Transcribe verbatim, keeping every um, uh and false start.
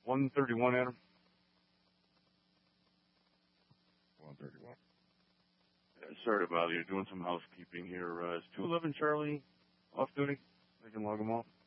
one thirty-one, Adam. one thirty-one. Uh, sorry to bother you. Doing some housekeeping here. Uh, is two eleven Charlie off duty? I can log him off.